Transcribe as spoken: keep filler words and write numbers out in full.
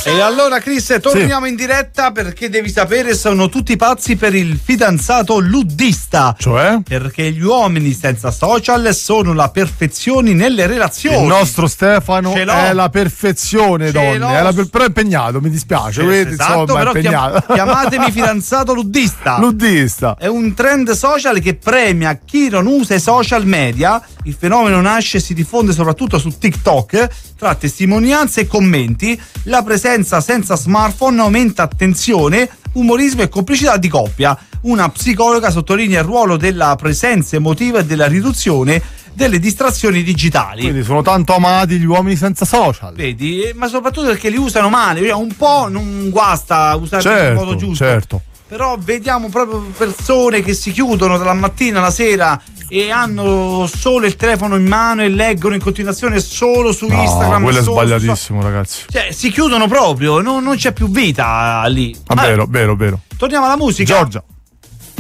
E allora Chris, torniamo sì. in diretta perché devi sapere sono tutti pazzi per il fidanzato luddista. Cioè? Perché gli uomini senza social sono la perfezione nelle relazioni. Il nostro Stefano è la perfezione, donne. È la per... però è impegnato, mi dispiace. Cioè, Vedi, esatto, insomma, però è impegnato. Chiamatemi fidanzato luddista. Luddista. È un trend social che premia chi non usa i social media. Il fenomeno nasce e si diffonde soprattutto su TikTok tra testimonianze e commenti. La presenza senza smartphone aumenta attenzione, umorismo e complicità di coppia. Una psicologa sottolinea il ruolo della presenza emotiva e della riduzione delle distrazioni digitali. Quindi sono tanto amati gli uomini senza social. Vedi, ma soprattutto perché li usano male, cioè un po' non guasta usare certo, in modo giusto. Certo. Però vediamo proprio persone che si chiudono dalla mattina alla sera e hanno solo il telefono in mano e leggono in continuazione solo su no, Instagram. Quello è solo, sbagliatissimo, so, ragazzi. Cioè, si chiudono proprio, non, non c'è più vita lì. Ah, vero, vero, vero. Torniamo alla musica. Giorgia.